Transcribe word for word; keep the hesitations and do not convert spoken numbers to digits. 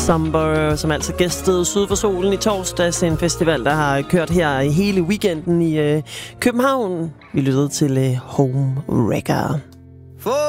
Somber, som altså gæstede Syd for Solen i torsdags, en festival, der har kørt her i hele weekenden i øh, København. Vi lyttede til øh, Home Wrecker.